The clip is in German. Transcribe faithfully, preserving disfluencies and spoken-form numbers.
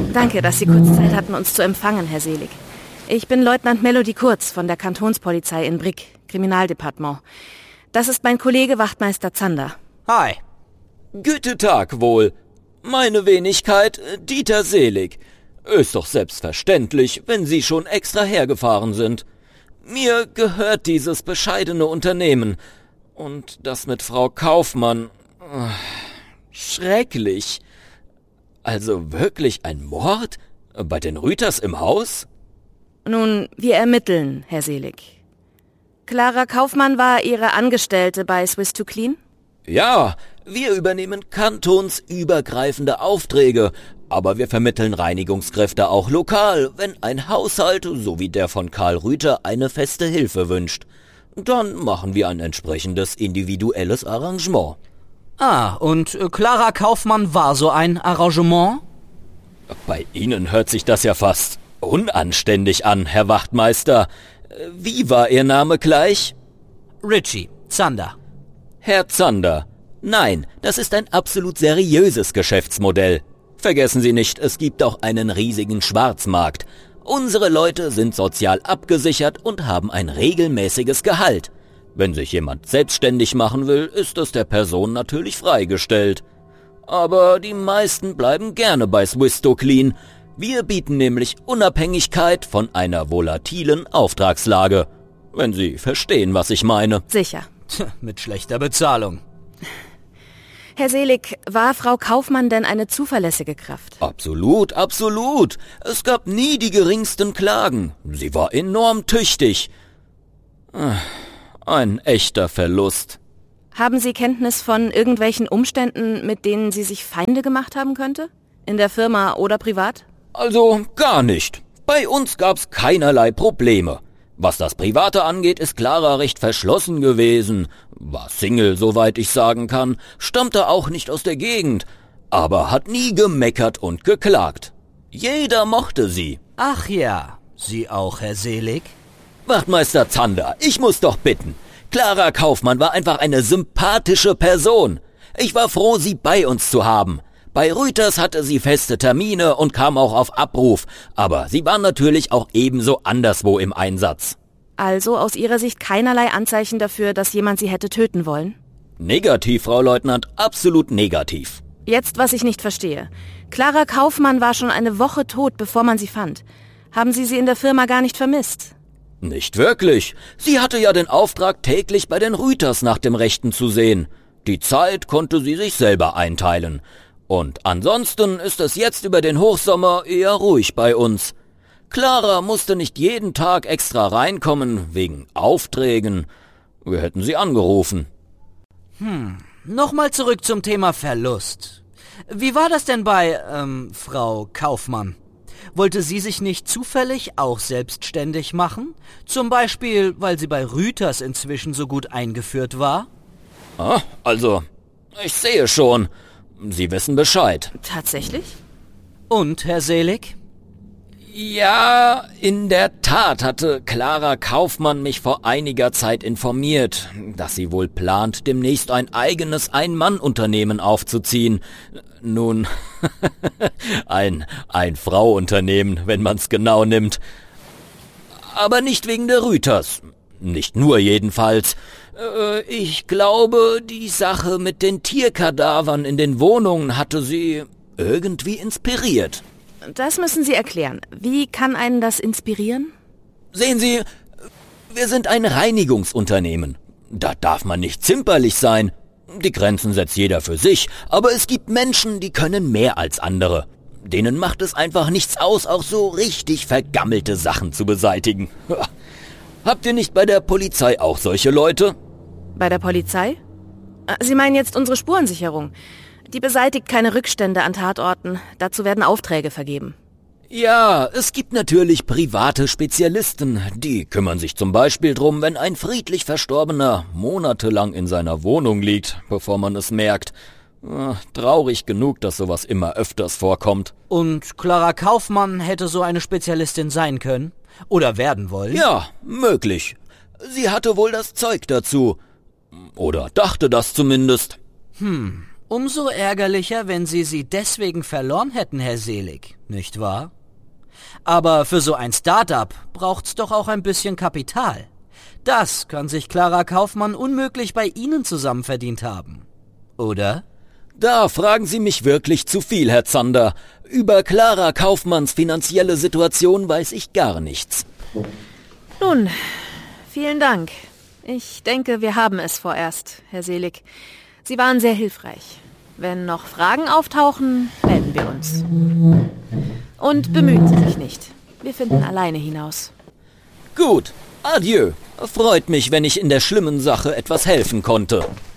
Danke, dass Sie kurz Zeit hatten, uns zu empfangen, Herr Selig. Ich bin Leutnant Melody Kurz von der Kantonspolizei in Brig, Kriminaldepartement. Das ist mein Kollege Wachtmeister Zander. Hi. Guten Tag wohl. Meine Wenigkeit, Dieter Selig. Ist doch selbstverständlich, wenn Sie schon extra hergefahren sind. Mir gehört dieses bescheidene Unternehmen. Und das mit Frau Kaufmann. Schrecklich. Also wirklich ein Mord? Bei den Rüters im Haus? Nun, wir ermitteln, Herr Selig. Clara Kaufmann war Ihre Angestellte bei Swiss to Clean? Ja, wir übernehmen kantonsübergreifende Aufträge, aber wir vermitteln Reinigungskräfte auch lokal, wenn ein Haushalt, so wie der von Karl Rüther, eine feste Hilfe wünscht. Dann machen wir ein entsprechendes individuelles Arrangement. Ah, und Clara Kaufmann war so ein Arrangement? Bei Ihnen hört sich das ja fast unanständig an, Herr Wachtmeister. Wie war Ihr Name gleich? Richie, Zander. Herr Zander, nein, das ist ein absolut seriöses Geschäftsmodell. Vergessen Sie nicht, es gibt auch einen riesigen Schwarzmarkt. Unsere Leute sind sozial abgesichert und haben ein regelmäßiges Gehalt. Wenn sich jemand selbstständig machen will, ist es der Person natürlich freigestellt. Aber die meisten bleiben gerne bei Swiss to Clean. Wir bieten nämlich Unabhängigkeit von einer volatilen Auftragslage. Wenn Sie verstehen, was ich meine. Sicher. Tch, mit schlechter Bezahlung. Herr Selig, war Frau Kaufmann denn eine zuverlässige Kraft? Absolut, absolut. Es gab nie die geringsten Klagen. Sie war enorm tüchtig. Ein echter Verlust. Haben Sie Kenntnis von irgendwelchen Umständen, mit denen sie sich Feinde gemacht haben könnte? In der Firma oder privat? Also gar nicht. Bei uns gab's keinerlei Probleme. Was das Private angeht, ist Clara recht verschlossen gewesen. War Single, soweit ich sagen kann, stammte auch nicht aus der Gegend, aber hat nie gemeckert und geklagt. Jeder mochte sie. Ach ja, Sie auch, Herr Selig? Wachtmeister Zander, ich muss doch bitten. Clara Kaufmann war einfach eine sympathische Person. Ich war froh, sie bei uns zu haben. Bei Rüters hatte sie feste Termine und kam auch auf Abruf, aber sie war natürlich auch ebenso anderswo im Einsatz. Also aus Ihrer Sicht keinerlei Anzeichen dafür, dass jemand sie hätte töten wollen? Negativ, Frau Leutnant, absolut negativ. Jetzt, was ich nicht verstehe. Clara Kaufmann war schon eine Woche tot, bevor man sie fand. Haben Sie sie in der Firma gar nicht vermisst? Nicht wirklich. Sie hatte ja den Auftrag, täglich bei den Rüters nach dem Rechten zu sehen. Die Zeit konnte sie sich selber einteilen. Und ansonsten ist es jetzt über den Hochsommer eher ruhig bei uns. Clara musste nicht jeden Tag extra reinkommen, wegen Aufträgen. Wir hätten sie angerufen. Hm, nochmal zurück zum Thema Verlust. Wie war das denn bei, ähm, Frau Kaufmann? Wollte sie sich nicht zufällig auch selbstständig machen? Zum Beispiel, weil sie bei Rüters inzwischen so gut eingeführt war? Ah, also, ich sehe schon. Sie wissen Bescheid. Tatsächlich? Und, Herr Selig? Ja, in der Tat hatte Clara Kaufmann mich vor einiger Zeit informiert, dass sie wohl plant, demnächst ein eigenes Ein-Mann-Unternehmen aufzuziehen. Nun, ein Ein-Frau-Unternehmen, wenn man's genau nimmt. Aber nicht wegen der Rüters. Nicht nur jedenfalls. Äh, ich glaube, die Sache mit den Tierkadavern in den Wohnungen hatte sie irgendwie inspiriert. Das müssen Sie erklären. Wie kann einen das inspirieren? Sehen Sie, wir sind ein Reinigungsunternehmen. Da darf man nicht zimperlich sein. Die Grenzen setzt jeder für sich, aber es gibt Menschen, die können mehr als andere. Denen macht es einfach nichts aus, auch so richtig vergammelte Sachen zu beseitigen. Habt ihr nicht bei der Polizei auch solche Leute? Bei der Polizei? Sie meinen jetzt unsere Spurensicherung. Die beseitigt keine Rückstände an Tatorten. Dazu werden Aufträge vergeben. Ja, es gibt natürlich private Spezialisten. Die kümmern sich zum Beispiel drum, wenn ein friedlich Verstorbener monatelang in seiner Wohnung liegt, bevor man es merkt. Traurig genug, dass sowas immer öfters vorkommt. Und Clara Kaufmann hätte so eine Spezialistin sein können? Oder werden wollen? Ja, möglich. Sie hatte wohl das Zeug dazu. Oder dachte das zumindest. Hm, Umso ärgerlicher, wenn Sie sie deswegen verloren hätten, Herr Selig, nicht wahr? Aber für so ein Start-up braucht's doch auch ein bisschen Kapital. Das kann sich Clara Kaufmann unmöglich bei Ihnen zusammen verdient haben. Oder? Da fragen Sie mich wirklich zu viel, Herr Zander. Über Clara Kaufmanns finanzielle Situation weiß ich gar nichts. Nun, vielen Dank. Ich denke, wir haben es vorerst, Herr Selig. Sie waren sehr hilfreich. Wenn noch Fragen auftauchen, melden wir uns. Und bemühen Sie sich nicht. Wir finden alleine hinaus. Gut, adieu. Freut mich, wenn ich in der schlimmen Sache etwas helfen konnte.